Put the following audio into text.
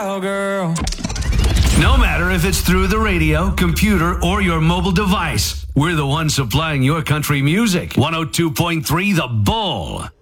girl. No matter if it's through the radio, computer, or your mobile device, we're the ones supplying your country music. 102.3 The Bull.